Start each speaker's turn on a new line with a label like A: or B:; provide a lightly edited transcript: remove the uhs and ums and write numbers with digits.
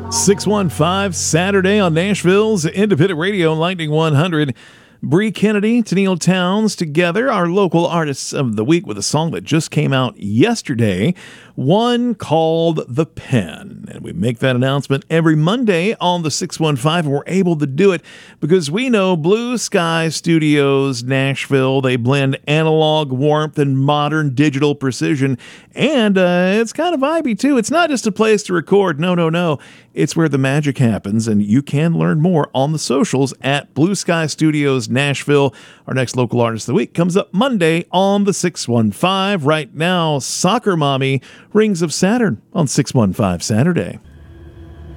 A: 615 Saturday on Nashville's Independent Radio, Lightning 100. Bree Kennedy, Tennille Towns together, our local artists of the week with a song that just came out yesterday, one called The Pen. And we make that announcement every Monday on the 615, and we're able to do it because we know Blue Sky Studios Nashville, they blend analog warmth and modern digital precision, and it's kind of vibey too. It's not just a place to record, no. It's where the magic happens, and you can learn more on the socials at Blue Sky Studios Nashville. Our next local artist of the week comes up Monday on the 615. Right now, Soccer Mommy, Rings of Saturn on 615 Saturday.